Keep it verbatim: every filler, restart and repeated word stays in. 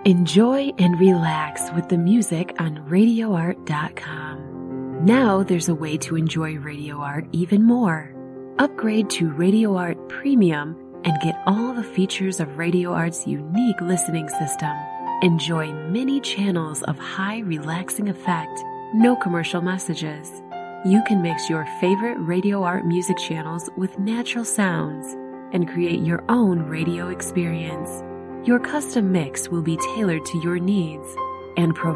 Enjoy and relax with the music on radio art dot com. Now there's a way to enjoy Radio Art even more. Upgrade to Radio Art Premium and get all the features of Radio Art's unique listening system. Enjoy many channels of high relaxing effect, no commercial messages. You can mix your favorite Radio Art music channels with natural sounds and create your own radio experience. Your custom mix will be tailored to your needs and provide